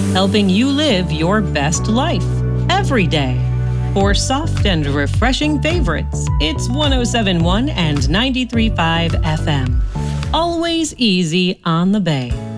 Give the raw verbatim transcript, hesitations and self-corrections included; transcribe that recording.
helping you live your best life every day. For soft and refreshing favorites, it's one oh seven point one and ninety-three point five F M. Always easy on the Bay.